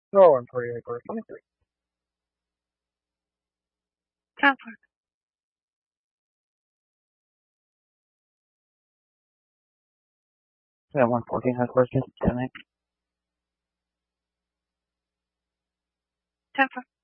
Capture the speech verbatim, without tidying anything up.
Oh, I'm forty-eight for twenty-three. Ten for Yeah, one fourteen has question. Ten eight. ten for